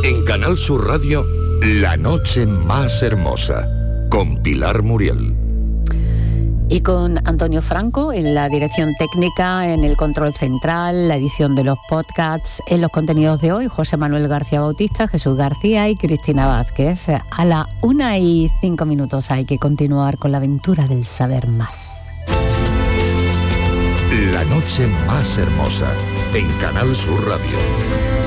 En Canal Sur Radio, La noche más hermosa, con Pilar Muriel. Y con Antonio Franco en la dirección técnica, en el control central, la edición de los podcasts, en los contenidos de hoy, José Manuel García Bautista, Jesús García y Cristina Vázquez. A la 1:05 hay que continuar con la aventura del saber más. La noche más hermosa, en Canal Sur Radio.